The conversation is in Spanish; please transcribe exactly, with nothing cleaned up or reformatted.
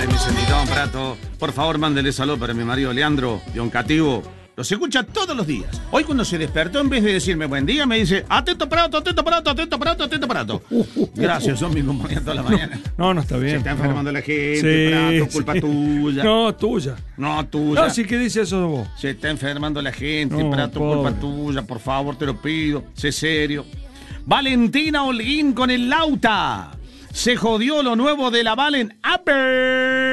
Ay, mi sentitón Prato, por favor, mándele salud para mi marido Leandro, de Oncativo. Los escucha todos los días. Hoy cuando se despertó, en vez de decirme buen día, me dice, atento Prato, atento Prato, atento Prato, atento Prato. Gracias, son mi compañía toda la mañana. No, no está bien. Se está enfermando no. la gente, Sí, Prato, culpa sí. tuya. No, tuya. No, tuya. No, sí, ¿qué dice eso de vos? Se está enfermando la gente, No, Prato, pobre. culpa tuya, por favor, te lo pido, sé serio. Valentina Holguín con el Lauta. Se jodió lo nuevo de la Valen Upper.